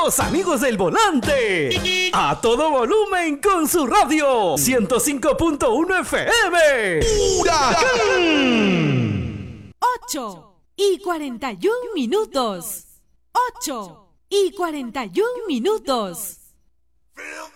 Los amigos del volante. A todo volumen con su radio. 105.1 FM. ¡Huracán! 8:41. 8:41.